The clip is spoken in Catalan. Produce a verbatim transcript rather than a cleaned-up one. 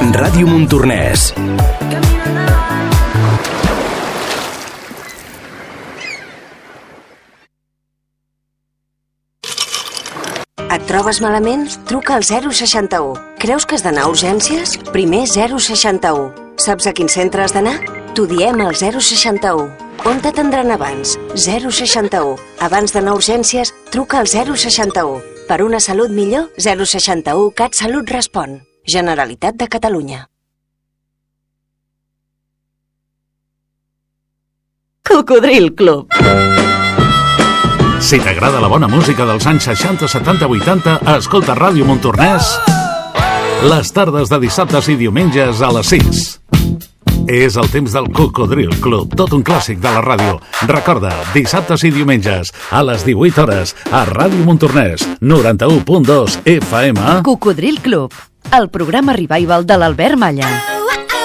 Ràdio Montornès. Et trobes malament? Truca al zero seixanta-u. Creus que has d'anar a urgències? Primer zero seixanta-u. Saps a quin centre has d'anar? T'ho diem al zero seixanta-u. On t'atendran abans? zero seixanta-u. Abans d'anar a urgències, truca al zero seixanta-u. Per una salut millor, zero seixanta-u CatSalut respon. Generalitat de Catalunya. Cocodril Club. Si t'agrada la bona música dels anys seixanta, setanta, vuitanta, escolta Ràdio Montornès les tardes de dissabtes i diumenges a les sis. És el temps del Cocodril Club, tot un clàssic de la ràdio. Recorda, dissabtes i diumenges a les divuit hores a Ràdio Montornès, noranta-u punt dos F M. Cocodril Club, el programa revival de l'Albert Malla.